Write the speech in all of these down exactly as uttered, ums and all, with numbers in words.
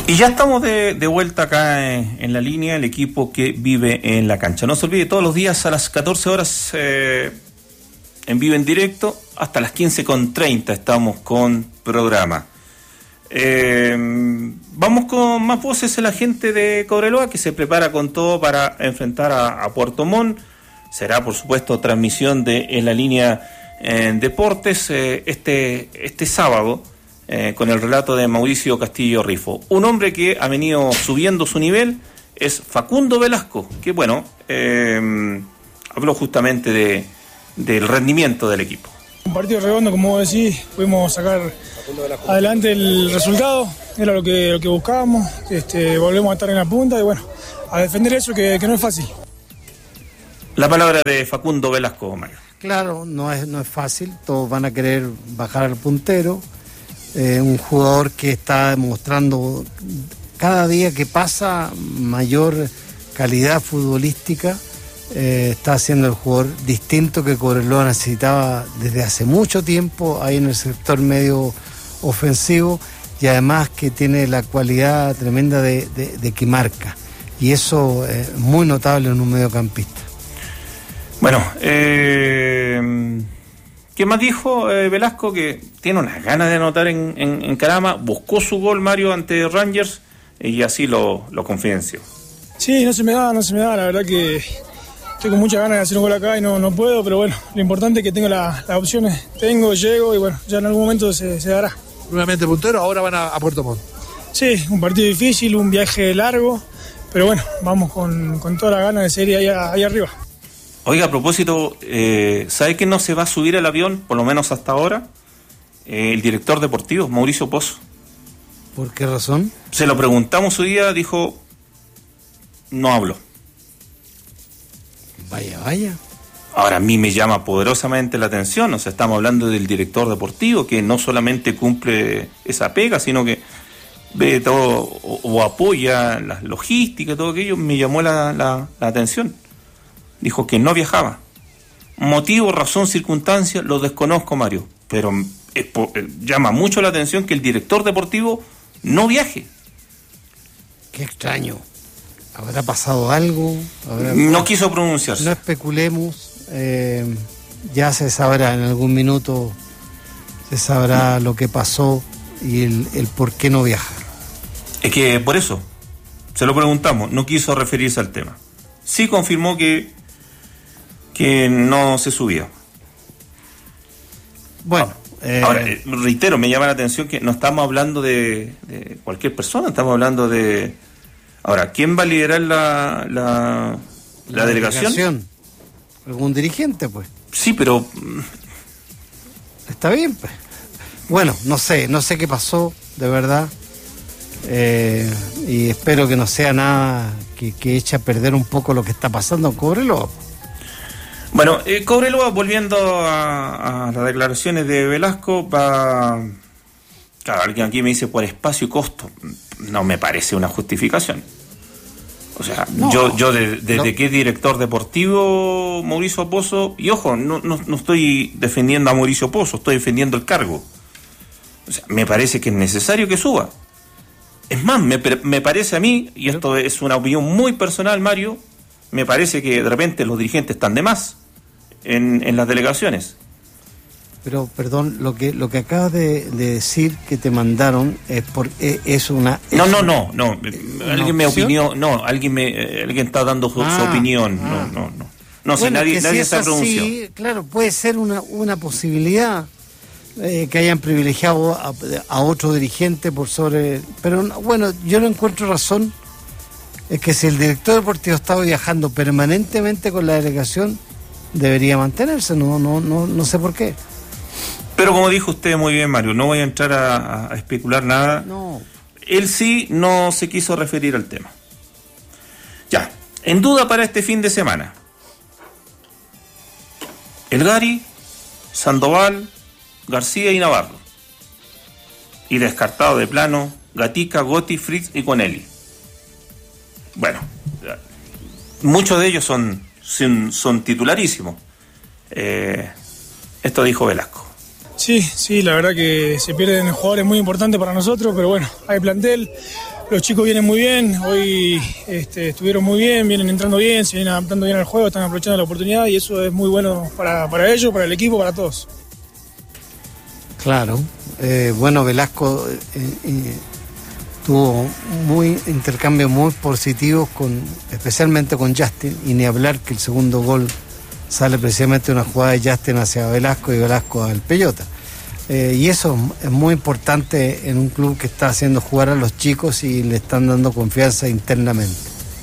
Y ya estamos de, de vuelta acá en, en la línea, el equipo que vive en la cancha. No se olvide, todos los días a las catorce horas eh, en vivo en directo, hasta las quince con treinta estamos con programa. Eh, vamos con más voces en la gente de Cobreloa, que se prepara con todo para enfrentar a, a Puerto Montt. Será, por supuesto, transmisión de En la Línea en Deportes eh, este, este sábado. Eh, con el relato de Mauricio Castillo Rifo. Un hombre que ha venido subiendo su nivel es Facundo Velasco, que bueno, eh, habló justamente de, del rendimiento del equipo. Un partido redondo, como vos decís, pudimos sacar adelante el resultado, era lo que, lo que buscábamos, este, volvemos a estar en la punta y bueno, a defender eso que, que no es fácil. La palabra de Facundo Velasco, Mario. Claro, no es, no es fácil, todos van a querer bajar al puntero. Eh, un jugador que está demostrando cada día que pasa mayor calidad futbolística, eh, está haciendo el jugador distinto que Cobreloa necesitaba desde hace mucho tiempo ahí en el sector medio ofensivo, y además que tiene la cualidad tremenda de, de, de que marca, y eso es eh, muy notable en un mediocampista. Bueno, eh... ¿qué más dijo eh, Velasco? Que tiene unas ganas de anotar en, en, en Calama, buscó su gol Mario ante Rangers y así lo, lo confidenció. Sí, no se me da, no se me da, la verdad que estoy con muchas ganas de hacer un gol acá y no, no puedo, pero bueno, lo importante es que tengo la, las opciones, tengo, llego y bueno, ya en algún momento se, se dará. Nuevamente puntero, ahora van a, a Puerto Montt. Sí, un partido difícil, un viaje largo, pero bueno, vamos con, con toda la ganas de seguir ahí, ahí arriba. Oiga, a propósito, eh, ¿sabe que no se va a subir al avión, por lo menos hasta ahora? Eh, el director deportivo, Mauricio Pozo. ¿Por qué razón? Se lo preguntamos hoy día, dijo, no hablo. Vaya, vaya. Ahora, a mí me llama poderosamente la atención, o sea, estamos hablando del director deportivo, que no solamente cumple esa pega, sino que ve todo, o, o apoya la logística, todo aquello, me llamó la, la, la atención. Dijo que no viajaba. Motivo, razón, circunstancia, lo desconozco, Mario. Pero es, eh, llama mucho la atención que el director deportivo no viaje. Qué extraño. ¿Habrá pasado algo? ¿Habrá... No quiso pronunciarse. No especulemos. Eh, ya se sabrá en algún minuto, se sabrá lo que pasó y el, el por qué no viaja. Es que por eso, se lo preguntamos, no quiso referirse al tema. Sí confirmó que que no se subía. Bueno, eh... ahora, eh, reitero, me llama la atención que no estamos hablando de, de cualquier persona, estamos hablando de... Ahora, ¿quién va a liderar la, la, la, la delegación? delegación? ¿Algún dirigente, pues? Sí, pero... Está bien, pues. Bueno, no sé, no sé qué pasó, de verdad. Eh, y espero que no sea nada que, que eche a perder un poco lo que está pasando en Cobreloa. Bueno, eh, Cobreloa, volviendo a, a las declaraciones de Velasco, va... Claro, alguien aquí me dice por espacio y costo. No me parece una justificación. O sea, no, yo yo de, desde no. que es director deportivo Mauricio Pozo, y ojo, no, no, no estoy defendiendo a Mauricio Pozo, estoy defendiendo el cargo. O sea, me parece que es necesario que suba. Es más, me, me parece a mí, y esto es una opinión muy personal, Mario, me parece que de repente los dirigentes están de más en, en las delegaciones. Pero, perdón, lo que lo que acabas de, de decir que te mandaron es por es, es una... Es no, no, no, no, alguien me opinió, no, alguien me alguien está dando su, ah, su opinión, ah. no, no, no. No bueno, sé, nadie, si nadie se pronunció. Sí, claro, puede ser una, una posibilidad eh, que hayan privilegiado a, a otro dirigente por sobre... Pero, bueno, yo no encuentro razón. Es que si el director deportivo estaba viajando permanentemente con la delegación, debería mantenerse, no, no, no, no sé por qué. Pero como dijo usted muy bien, Mario, no voy a entrar a, a especular nada. No. Él sí no se quiso referir al tema. Ya, en duda para este fin de semana. Elgari, Sandoval, García y Navarro. Y descartado de plano, Gatica, Gotti, Fritz y Conelli. Bueno, muchos de ellos son, son, son titularísimos. Eh, esto dijo Velasco. Sí, sí, la verdad que se pierden jugadores muy importantes para nosotros, pero bueno, hay plantel, los chicos vienen muy bien, hoy este, estuvieron muy bien, vienen entrando bien, se vienen adaptando bien al juego, están aprovechando la oportunidad y eso es muy bueno para, para ellos, para el equipo, para todos. Claro, eh, bueno, Velasco eh, eh, tuvo muy intercambios muy positivos, con, especialmente con Justin, y ni hablar que el segundo gol sale precisamente una jugada de Justin hacia Velasco y Velasco al Peyota. Eh, y eso es muy importante en un club que está haciendo jugar a los chicos y le están dando confianza internamente.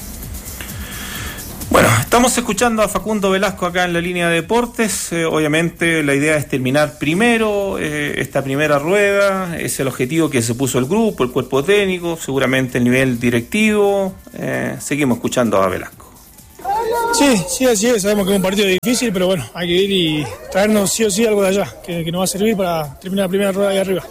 Bueno, estamos escuchando a Facundo Velasco acá en la línea de deportes. Eh, obviamente la idea es terminar primero eh, esta primera rueda. Es el objetivo que se puso el grupo, el cuerpo técnico, seguramente el nivel directivo. Eh, seguimos escuchando a Velasco. Sí, sí, así es. Sabemos que es un partido difícil, pero bueno, hay que ir y traernos sí o sí algo de allá, que, que nos va a servir para terminar la primera rueda ahí arriba.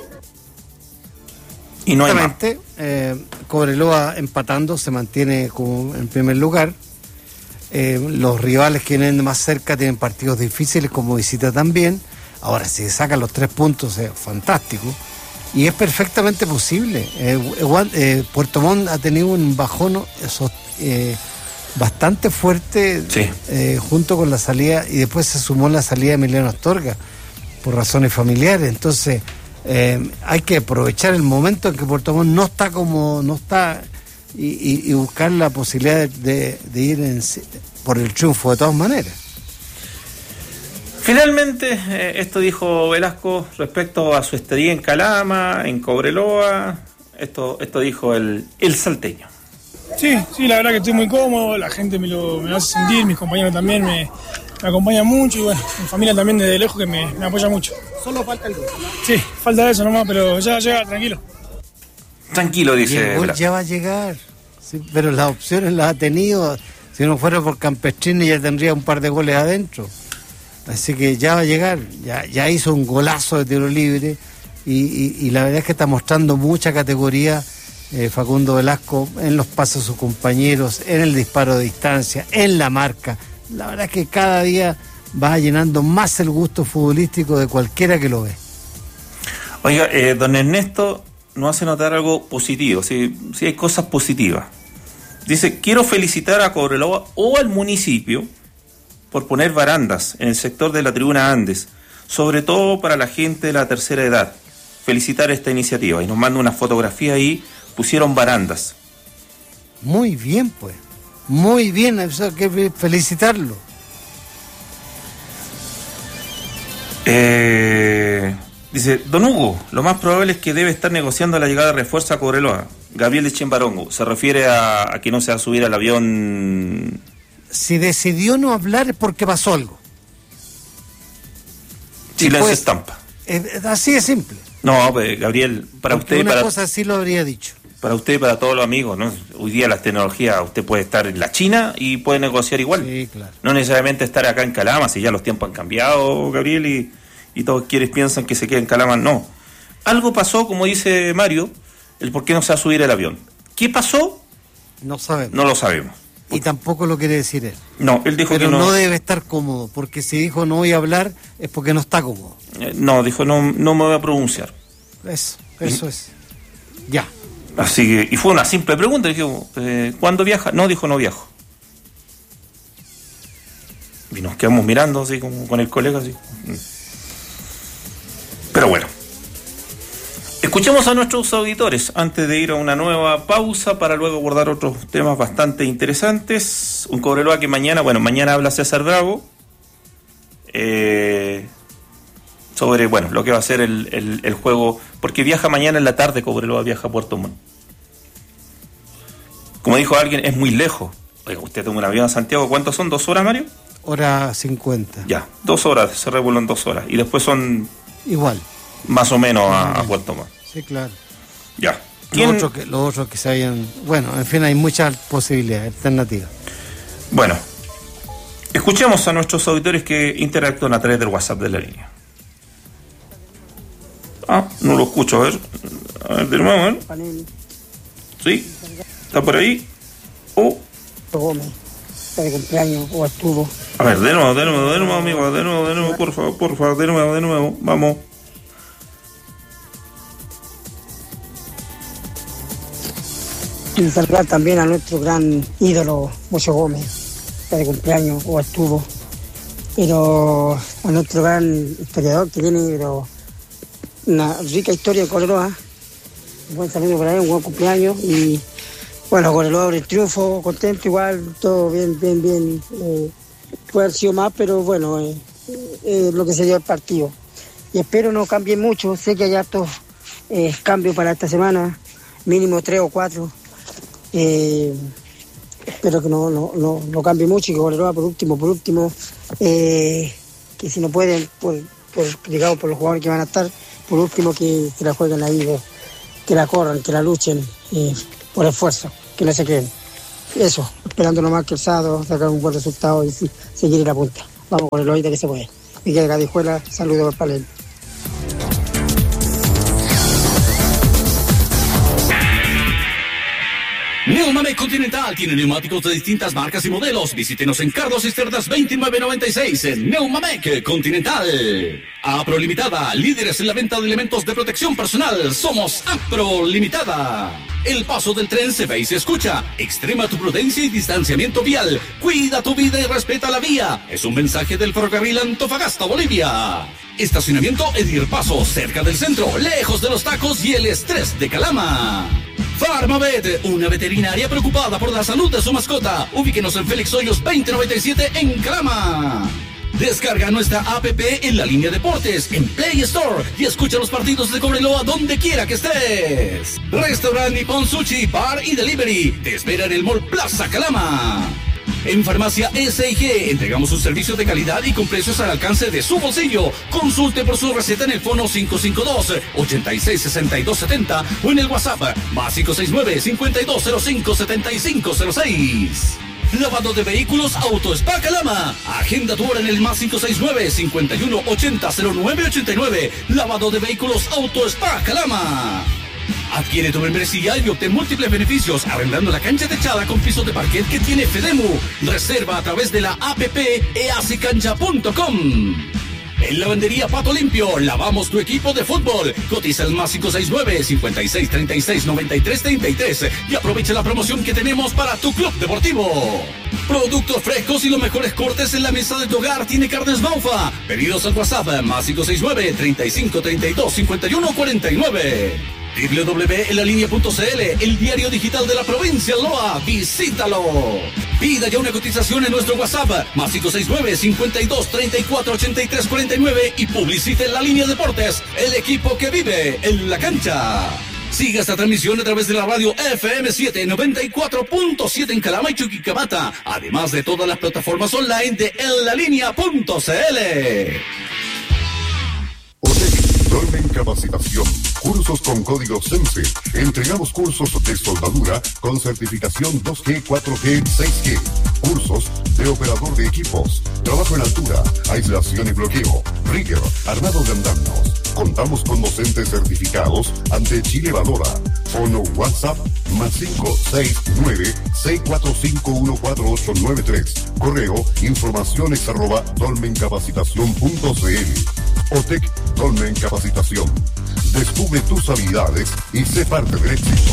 Y no hay más. Eh, Cobreloa empatando se mantiene como en primer lugar. Eh, los rivales que vienen más cerca tienen partidos difíciles como visita también. Ahora, si sacan los tres puntos es fantástico y es perfectamente posible. Eh, eh, Puerto Montt ha tenido un bajón esos, eh, bastante fuerte, sí. eh, junto con la salida, y después se sumó la salida de Emiliano Astorga por razones familiares. Entonces eh, hay que aprovechar el momento en que Puerto Montt no está como no está y, y, y buscar la posibilidad de, de, de ir en, por el triunfo de todas maneras. Finalmente, eh, esto dijo Velasco respecto a su estadía en Calama, en Cobreloa. Esto, esto dijo el, el salteño. Sí, sí, la verdad que estoy muy cómodo, la gente me lo, me lo hace sentir, mis compañeros también me, me acompañan mucho y bueno, mi familia también desde lejos que me, me apoya mucho. Solo falta el gol. Sí, falta eso nomás, pero ya llega, tranquilo. Tranquilo, dice. El gol ya va a llegar, sí, pero las opciones las ha tenido. Si no fuera por Campestrini ya tendría un par de goles adentro. Así que ya va a llegar, ya, ya hizo un golazo de tiro libre y, y, y la verdad es que está mostrando mucha categoría eh, Facundo Velasco en los pasos de sus compañeros, en el disparo de distancia, en la marca. La verdad es que cada día va llenando más el gusto futbolístico de cualquiera que lo ve. Oiga, eh, don Ernesto nos hace notar algo positivo, sí, sí hay cosas positivas. Dice, quiero felicitar a Cobreloa o al municipio por poner barandas en el sector de la Tribuna Andes, sobre todo para la gente de la tercera edad. Felicitar esta iniciativa. Y nos manda una fotografía ahí, pusieron barandas. Muy bien, pues. Muy bien, eso hay que felicitarlo. Eh, dice, don Hugo, lo más probable es que debe estar negociando la llegada de refuerzo a Cobreloa. Gabriel Echembarongo, se refiere a, a que no se va a subir al avión. Si decidió no hablar es porque pasó algo. Silencio pues, estampa. Es, así de simple. No, pues, Gabriel, para porque usted y una para... cosa sí lo habría dicho. Para usted y para todos los amigos, ¿no? Hoy día las tecnologías, usted puede estar en la China y puede negociar igual. Sí, claro. No necesariamente estar acá en Calama, si ya los tiempos han cambiado, Gabriel, y, y todos quienes piensan que se queda en Calama, no. Algo pasó, como dice Mario, el por qué no se va a subir el avión. ¿Qué pasó? No sabemos. No lo sabemos. Y tampoco lo quiere decir él. No, él dijo Pero que no. no debe estar cómodo, porque si dijo no voy a hablar es porque no está cómodo. Eh, no, dijo no, no me voy a pronunciar. Eso, eso es. Ya. Así que, y fue una simple pregunta, dije, eh, ¿cuándo viaja? No, dijo no viajo. Y nos quedamos mirando así como con el colega así. Pero bueno. Escuchemos a nuestros auditores antes de ir a una nueva pausa para luego abordar otros temas bastante interesantes. Un Cobreloa que mañana, bueno, mañana habla César Bravo eh, sobre, bueno, lo que va a ser el, el, el juego, porque viaja mañana en la tarde, Cobreloa viaja a Puerto Montt. Como dijo alguien, es muy lejos. Oiga, usted toma un avión a Santiago, ¿cuántos son? ¿Dos horas, Mario? Hora cincuenta. Ya, dos horas, se revuelan dos horas. Y después son... Igual. Más o menos a, a Puerto Montt. Sí, claro. Ya. Lo otro, que, lo otro que se hayan... Bueno, en fin, hay muchas posibilidades, alternativas. Bueno, escuchemos a nuestros auditores que interactúan a través del WhatsApp de la línea. Ah, no lo escucho, a ver. A ver, de nuevo, ¿eh? ¿Sí? ¿Está por ahí? Oh. Gómez, está de cumpleaños, o Arturo. A ver, de nuevo, de nuevo, de nuevo, amigo, de nuevo, de nuevo, por favor, por favor, de nuevo, de nuevo, vamos. Y saludar también a nuestro gran ídolo, Mocho Gómez, está de cumpleaños o estuvo. Pero a nuestro gran historiador que tiene pero una rica historia de Cobreloa. Un buen saludo para él, un buen cumpleaños. Y bueno, Cobreloa por el triunfo, contento igual, todo bien, bien, bien. Eh, puede haber sido más, pero bueno, eh, eh, lo que se dio el partido. Y espero no cambie mucho, sé que hay hartos eh, cambios para esta semana, mínimo tres o cuatro. Eh, espero que no, no, no, no cambie mucho y que Cobreloa por último, por último, eh, que si no pueden, por, por, digamos, por los jugadores que van a estar, por último que, que la jueguen ahí, que, que la corran, que la luchen eh, por esfuerzo, que no se queden. Eso, esperando nomás que el sábado sacar un buen resultado y sí, seguir en la punta. Vamos con el ahorita que se puede. Miguel Gadijuela, saludos para él. Neumamec Continental tiene neumáticos de distintas marcas y modelos. Visítenos en Carlos Cisternas veintinueve noventa y seis en Neumamec Continental. Apro Limitada, líderes en la venta de elementos de protección personal. Somos Apro Limitada. El paso del tren se ve y se escucha. Extrema tu prudencia y distanciamiento vial. Cuida tu vida y respeta la vía. Es un mensaje del ferrocarril Antofagasta, Bolivia. Estacionamiento Edir Paso, cerca del centro, lejos de los tacos y el estrés de Calama. Farmavet, una veterinaria preocupada por la salud de su mascota. Ubíquenos en Félix Hoyos veinte noventa y siete en Calama. Descarga nuestra app en la línea Deportes, en Play Store y escucha los partidos de Cobreloa donde quiera que estés. Restaurant Nippon Sushi, Bar y Delivery te espera en el Mall Plaza Calama. En Farmacia S I G entregamos un servicio de calidad y con precios al alcance de su bolsillo. Consulte por su receta en el fono cinco cinco dos, ocho seis, seis dos siete cero o en el WhatsApp más cinco seis nueve, cinco dos cero cinco, siete cinco cero seis. Lavado de vehículos Auto Spa Calama. Agenda tu hora en el más cinco seis nueve, cinco uno ochenta, cero nueve ochenta y nueve. Lavado de vehículos Auto Spa Calama. Adquiere tu membresía y obtén múltiples beneficios arrendando la cancha techada con pisos de parquet que tiene Fedemu. Reserva a través de la app eacicancha punto com. En Lavandería Pato Limpio, lavamos tu equipo de fútbol. Cotiza el más cinco seis nueve, cinco seis, tres seis, nueve tres tres tres y aprovecha la promoción que tenemos para tu club deportivo. Productos frescos y los mejores cortes en la mesa de tu hogar tiene Carnes Baufa. Pedidos al WhatsApp más cinco seis nueve, treinta y cinco, treinta y dos, cincuenta y uno cuarenta y nueve. doble u doble u doble u punto en la línea punto c l, el diario digital de la provincia Loa. Visítalo. Pida ya una cotización en nuestro WhatsApp más cinco seis nueve, cincuenta y dos, treinta y cuatro, ochenta y tres cuarenta y nueve y publicite en la línea Deportes, el equipo que vive en la cancha. Siga esta transmisión a través de la radio F M siete noventa y cuatro punto siete en Calama y Chuquicamata, además de todas las plataformas online de en la línea punto c l. Dolmen Capacitación. Cursos con código SENSE. Entregamos cursos de soldadura con certificación dos G, cuatro G, seis G. Cursos de operador de equipos. Trabajo en altura, aislación y bloqueo. Rigger, armado de andamios. Contamos con docentes certificados ante Chile Valora. Fono WhatsApp más cinco seis nueve, seis cuatro cinco, uno cuatro ocho nueve tres. Correo informaciones arroba dolmencapacitación punto c l. OTEC Dolmen Capacitación. Descubre tus habilidades y sé parte del éxito.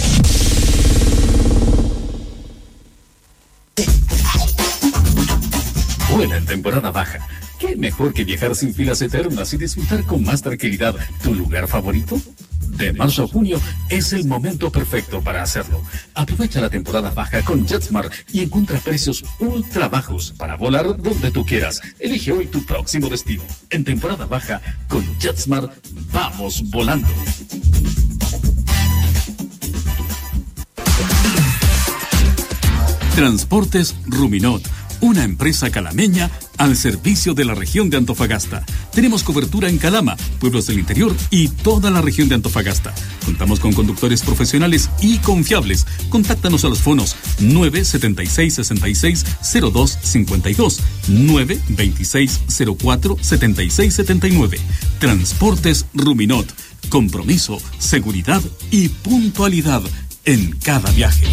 Vuela en temporada baja. ¿Qué mejor que viajar sin filas eternas y disfrutar con más tranquilidad tu lugar favorito? De marzo a junio es el momento perfecto para hacerlo. Aprovecha la temporada baja con JetSmart y encuentra precios ultra bajos para volar donde tú quieras. Elige hoy tu próximo destino. En temporada baja con JetSmart, vamos volando. Transportes Ruminot, una empresa calameña al servicio de la región de Antofagasta. Tenemos cobertura en Calama, pueblos del interior y toda la región de Antofagasta. Contamos con conductores profesionales y confiables. Contáctanos a los fonos nueve siete seis, seis seis, cero dos cinco dos, nueve dos seis, cero cuatro, siete seis siete nueve. Transportes Ruminot. Compromiso, seguridad y puntualidad en cada viaje.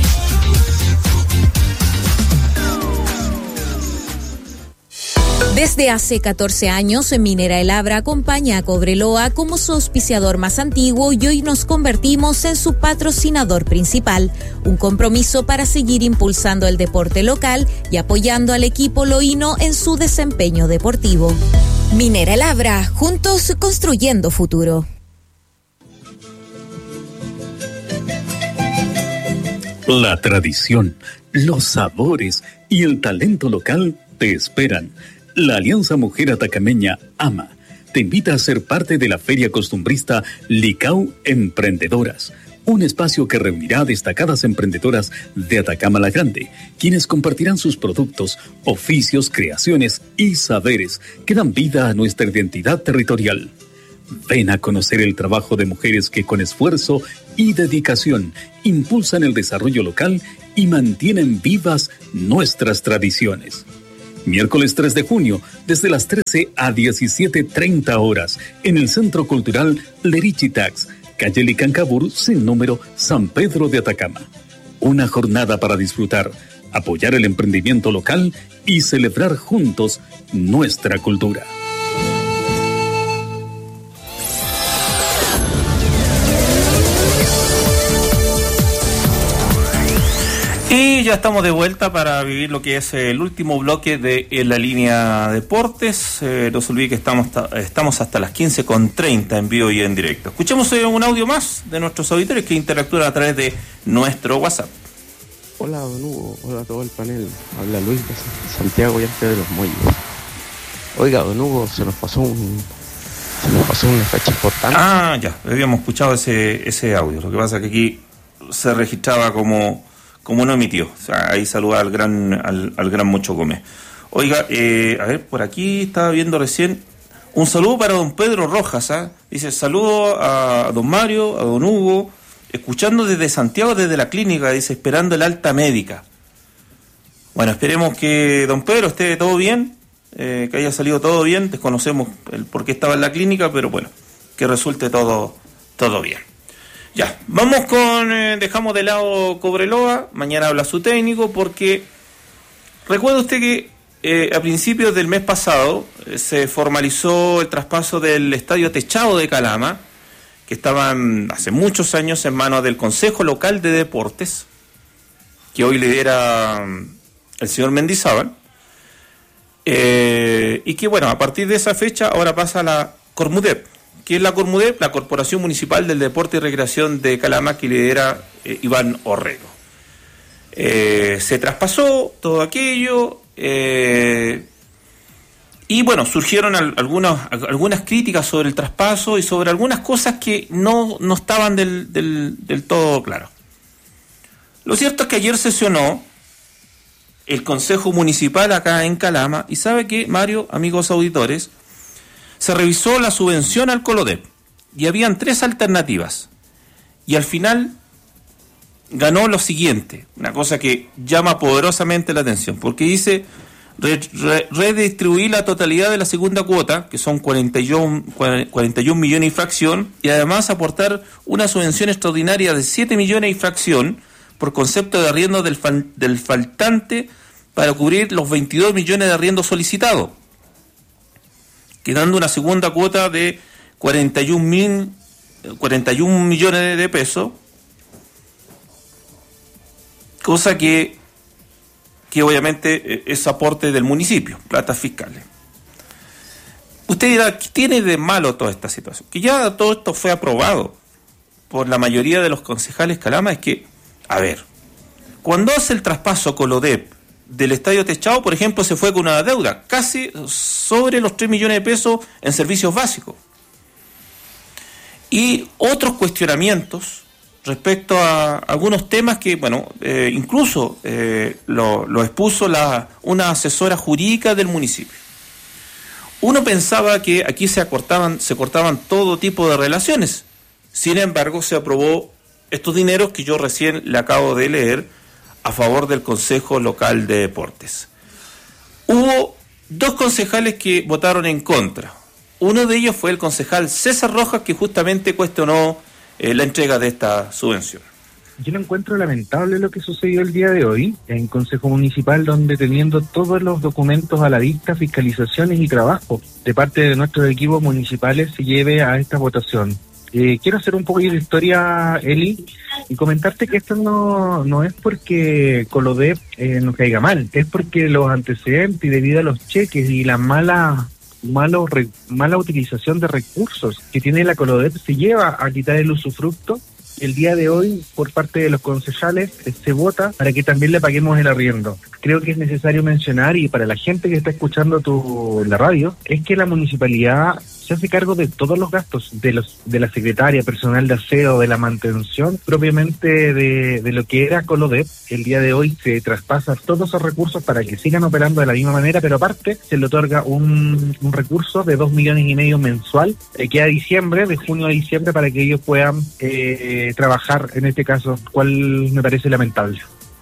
Desde hace catorce años, Minera El Abra acompaña a Cobreloa como su auspiciador más antiguo y hoy nos convertimos en su patrocinador principal. Un compromiso para seguir impulsando el deporte local y apoyando al equipo loíno en su desempeño deportivo. Minera El Abra, juntos construyendo futuro. La tradición, los sabores y el talento local te esperan. La Alianza Mujer Atacameña AMA te invita a ser parte de la Feria Costumbrista Licao Emprendedoras, un espacio que reunirá a destacadas emprendedoras de Atacama la Grande, quienes compartirán sus productos, oficios, creaciones y saberes que dan vida a nuestra identidad territorial. Ven a conocer el trabajo de mujeres que con esfuerzo y dedicación impulsan el desarrollo local y mantienen vivas nuestras tradiciones. Miércoles tres de junio, desde las trece a diecisiete treinta horas, en el Centro Cultural Lerichitax, calle Licancabur, sin número, San Pedro de Atacama. Una jornada para disfrutar, apoyar el emprendimiento local y celebrar juntos nuestra cultura. Y ya estamos de vuelta para vivir lo que es el último bloque de en la línea Deportes. Eh, no se olvide que estamos, estamos hasta las quince con treinta en vivo y en directo. Escuchemos eh, un audio más de nuestros auditores que interactúan a través de nuestro WhatsApp. Hola, don Hugo. Hola a todo el panel. Habla Luis de Santiago y antes de los Muelles. Oiga, don Hugo, se nos pasó un... se nos pasó una fecha importante. Ah, ya. Habíamos escuchado ese, ese audio. Lo que pasa es que aquí se registraba como... como no emitió. O sea, ahí saluda al gran al, al gran Mocho Gómez. Oiga, eh, a ver, por aquí estaba viendo recién un saludo para don Pedro Rojas, ¿eh? Dice, saludo a don Mario, a don Hugo, escuchando desde Santiago, desde la clínica, dice, esperando el alta médica. Bueno, esperemos que don Pedro esté todo bien, eh, que haya salido todo bien, desconocemos el por qué estaba en la clínica, pero bueno, que resulte todo, todo bien. Ya, vamos con, eh, dejamos de lado Cobreloa, mañana habla su técnico, porque recuerda usted que eh, a principios del mes pasado eh, se formalizó el traspaso del estadio techado de Calama, que estaban hace muchos años en manos del Consejo Local de Deportes, que hoy lidera um, el señor Mendizábal, eh, y que bueno, a partir de esa fecha ahora pasa a la Cormudep, que es la Cormudep, la Corporación Municipal del Deporte y Recreación de Calama, que lidera eh, Iván Orrego. Eh, se traspasó todo aquello, eh, y bueno, surgieron al, algunas, algunas críticas sobre el traspaso y sobre algunas cosas que no, no estaban del, del, del todo claras. Lo cierto es que ayer sesionó el Consejo Municipal acá en Calama, y sabe que, Mario, amigos auditores, se revisó la subvención al Colodep y habían tres alternativas, y al final ganó lo siguiente, una cosa que llama poderosamente la atención, porque dice re, re, redistribuir la totalidad de la segunda cuota, que son cuarenta y uno millones y fracción, y además aportar una subvención extraordinaria de siete millones y fracción por concepto de arriendo del, fal, del faltante para cubrir los veintidós millones de arriendo solicitados, quedando una segunda cuota de cuarenta y un millones de pesos, cosa que, que obviamente es aporte del municipio, platas fiscales. Usted dirá, ¿qué tiene de malo toda esta situación? Que ya todo esto fue aprobado por la mayoría de los concejales Calama. Es que, a ver, cuando hace el traspaso Colodep del estadio techado, por ejemplo, se fue con una deuda casi sobre los tres millones de pesos en servicios básicos. Y otros cuestionamientos respecto a algunos temas que, bueno, eh, incluso eh, lo, lo expuso la, una asesora jurídica del municipio. Uno pensaba que aquí se acortaban, se cortaban todo tipo de relaciones. Sin embargo, se aprobó estos dineros que yo recién le acabo de leer a favor del Consejo Local de Deportes. Hubo dos concejales que votaron en contra. Uno de ellos fue el concejal César Rojas, que justamente cuestionó eh, la entrega de esta subvención. Yo lo encuentro lamentable lo que sucedió el día de hoy en Consejo Municipal, donde teniendo todos los documentos a la vista, fiscalizaciones y trabajo de parte de nuestros equipos municipales se lleve a esta votación. Eh, quiero hacer un poco de historia, Eli, y comentarte que esto no, no es porque Colodep eh, nos caiga mal, es porque los antecedentes y debido a los cheques y la mala malo, re, mala utilización de recursos que tiene la Colodep se lleva a quitar el usufructo. El día de hoy, por parte de los concejales, se vota para que también le paguemos el arriendo. Creo que es necesario mencionar, y para la gente que está escuchando tu, la radio, es que la municipalidad se hace cargo de todos los gastos, de los de la secretaria, personal de aseo, de la mantención, propiamente de, de lo que era Colodep. El día de hoy se traspasa todos esos recursos para que sigan operando de la misma manera, pero aparte se le otorga un, un recurso de dos millones y medio mensual, eh, que a diciembre, de junio a diciembre, para que ellos puedan eh, trabajar en este caso, cual me parece lamentable.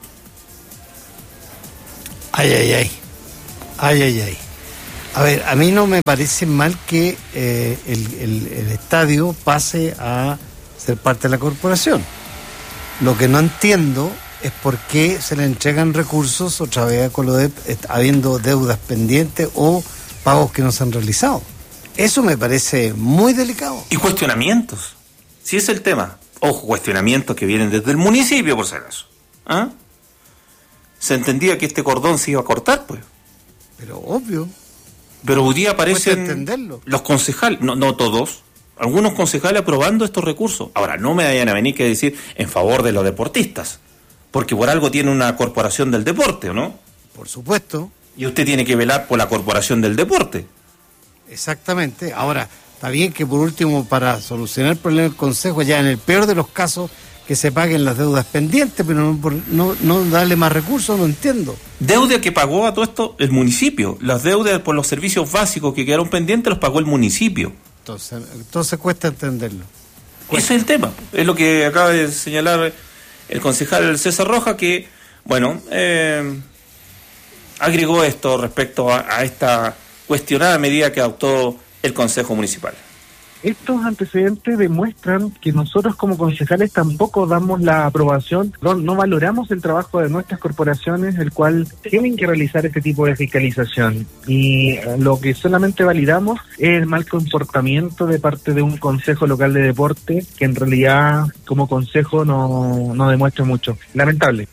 Ay, ay, ay. Ay, ay, ay. A ver, a mí no me parece mal que eh, el, el, el estadio pase a ser parte de la corporación. Lo que no entiendo es por qué se le entregan recursos otra vez a Colodep habiendo deudas pendientes o pagos que no se han realizado. Eso me parece muy delicado. Y cuestionamientos. Si es el tema. Ojo, cuestionamientos que vienen desde el municipio, por si acaso. ¿Ah? Se entendía que este cordón se iba a cortar, pues. Pero obvio. Pero hoy día aparecen los concejales, no, no todos, algunos concejales aprobando estos recursos. Ahora, no me vayan a venir que decir en favor de los deportistas, porque por algo tiene una corporación del deporte, ¿o no? Por supuesto. Y usted tiene que velar por la corporación del deporte. Exactamente. Ahora, está bien que por último, para solucionar el problema del consejo, ya en el peor de los casos, que se paguen las deudas pendientes, pero no, no, no darle más recursos, no entiendo. Deuda que pagó a todo esto el municipio. Las deudas por los servicios básicos que quedaron pendientes los pagó el municipio. Entonces, entonces cuesta entenderlo. Cuesta. Ese es el tema. Es lo que acaba de señalar el concejal César Rojas, que, bueno, eh, agregó esto respecto a, a esta cuestionada medida que adoptó el Consejo Municipal. Estos antecedentes demuestran que nosotros como concejales tampoco damos la aprobación, no, no valoramos el trabajo de nuestras corporaciones, el cual tienen que realizar este tipo de fiscalización. Y lo que solamente validamos es el mal comportamiento de parte de un consejo local de deporte, que en realidad como consejo no, no demuestra mucho. Lamentable.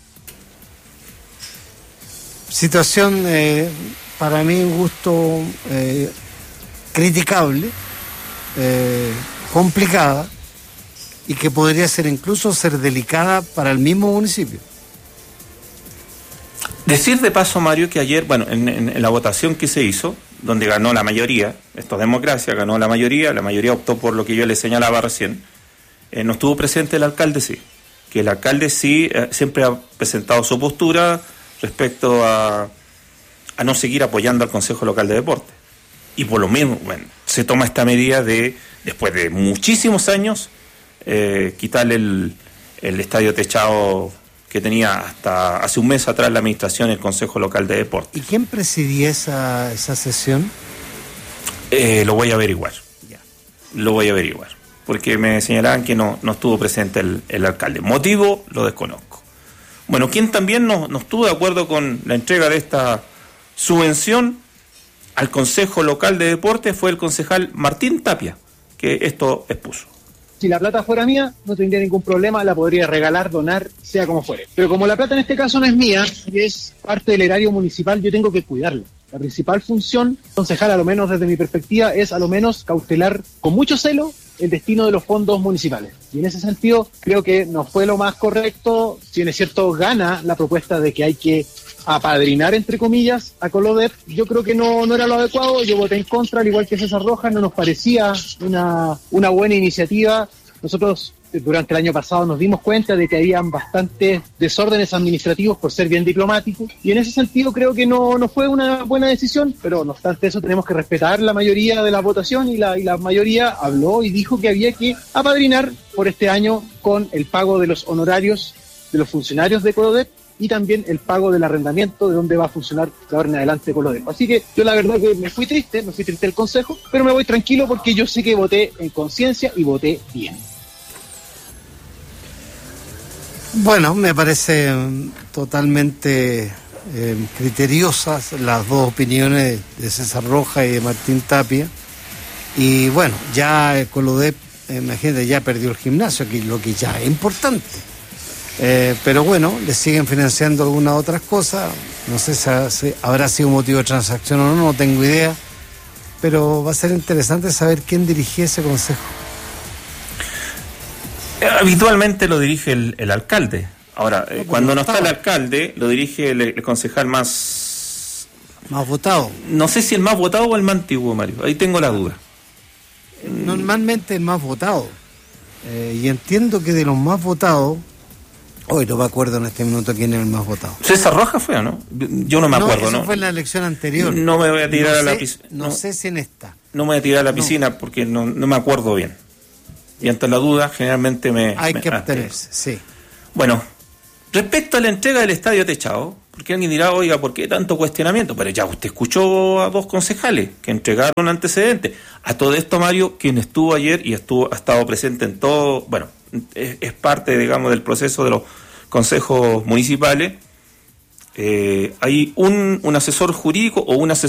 Situación, eh, para mí, un gusto eh, criticable. Eh, complicada y que podría ser incluso ser delicada para el mismo municipio. Decir de paso, Mario, que ayer, bueno, en, en, en la votación que se hizo, donde ganó la mayoría, esto es democracia, ganó la mayoría, la mayoría optó por lo que yo le señalaba recién, eh, no estuvo presente el alcalde, sí, que el alcalde sí eh, siempre ha presentado su postura respecto a, a no seguir apoyando al Consejo Local de Deporte. Y por lo mismo, bueno, se toma esta medida de, después de muchísimos años, eh, quitarle el, el estadio techado que tenía hasta hace un mes atrás la administración del Consejo Local de Deportes. ¿Y quién presidía esa, esa sesión? Eh, lo voy a averiguar. Ya. Lo voy a averiguar. Porque me señalaban que no, no estuvo presente el, el alcalde. Motivo, lo desconozco. Bueno, quien también no, no estuvo de acuerdo con la entrega de esta subvención al Consejo Local de Deportes fue el concejal Martín Tapia, que esto expuso. Si la plata fuera mía, no tendría ningún problema, la podría regalar, donar, sea como fuere. Pero como la plata en este caso no es mía, y es parte del erario municipal, yo tengo que cuidarla. La principal función concejal, a lo menos desde mi perspectiva, es a lo menos cautelar con mucho celo el destino de los fondos municipales. Y en ese sentido, creo que no fue lo más correcto. Si bien es cierto, gana la propuesta de que hay que apadrinar, entre comillas, a Colodep, yo creo que no, no era lo adecuado. Yo voté en contra, al igual que César Rojas, no nos parecía una, una buena iniciativa. Nosotros durante el año pasado nos dimos cuenta de que habían bastantes desórdenes administrativos, por ser bien diplomáticos, y en ese sentido creo que no, no fue una buena decisión, pero no obstante eso tenemos que respetar la mayoría de la votación, y la, y la mayoría habló y dijo que había que apadrinar por este año con el pago de los honorarios de los funcionarios de Colodep y también el pago del arrendamiento de donde va a funcionar de ahora en adelante Colodep. Así que yo la verdad que me fui triste, me fui triste del consejo, pero me voy tranquilo porque yo sé que voté en conciencia y voté bien. Bueno, me parecen totalmente eh, criteriosas las dos opiniones de César Rojas y de Martín Tapia. Y bueno, ya el Colodep, eh, imagínate, ya perdió el gimnasio, que lo que ya es importante. Eh, pero bueno, le siguen financiando algunas otras cosas. No sé si, si habrá sido motivo de transacción o no, no tengo idea. Pero va a ser interesante saber quién dirigía ese consejo. Habitualmente lo dirige el, el alcalde. Ahora, no, cuando no está el alcalde, lo dirige el, el concejal más... Más votado. No sé si el más votado o el más antiguo, Mario. Ahí tengo la duda. Normalmente el más votado. Eh, y entiendo que de los más votados... Hoy no me acuerdo en este minuto quién es el más votado. ¿César Rojas fue o no? Yo no me no, acuerdo, eso ¿no? fue en la elección anterior. No me voy a tirar no a la sé, piscina. No, no sé si en esta. No me voy a tirar a la piscina no. porque no, no me acuerdo bien. Y ante la duda, generalmente me... Hay me, que ah, abstenerse, sí. Bueno, respecto a la entrega del estadio techado, porque alguien dirá, oiga, ¿por qué tanto cuestionamiento? Pero ya usted escuchó a dos concejales que entregaron antecedentes. A todo esto, Mario, quien estuvo ayer y estuvo ha estado presente en todo, bueno, es, es parte, digamos, del proceso de los consejos municipales. Eh, hay un, un asesor jurídico o un asesor